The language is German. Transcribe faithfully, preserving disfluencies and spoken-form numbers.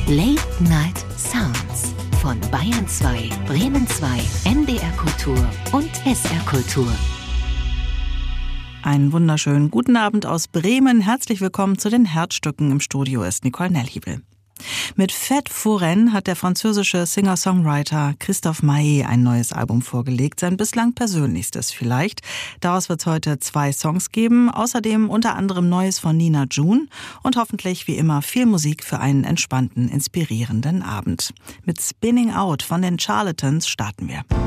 Late Night Sounds von Bayern zwei, Bremen zwei, N D R Kultur und S R Kultur. Einen wunderschönen guten Abend aus Bremen. Herzlich willkommen zu den Herzstücken. Im Studio ist Nicole Nellhiebel. Mit Fête Foraine hat der französische Singer-Songwriter Christophe Maé ein neues Album vorgelegt, sein bislang persönlichstes vielleicht. Daraus wird es heute zwei Songs geben, außerdem unter anderem Neues von Nina June und hoffentlich wie immer viel Musik für einen entspannten, inspirierenden Abend. Mit Spinning Out von den Charlatans starten wir.